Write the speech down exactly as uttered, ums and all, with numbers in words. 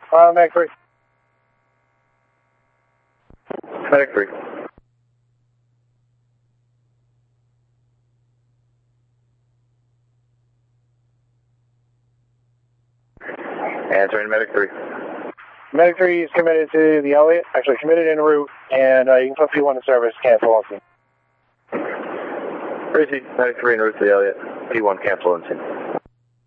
Uh, Medic three. Medic three. Answering Medic three. Medic three is committed to the Elliott, actually committed en route, and uh, you can put P one in service, cancel on scene. Receive Medic three en route to the Elliott, P one cancel on scene.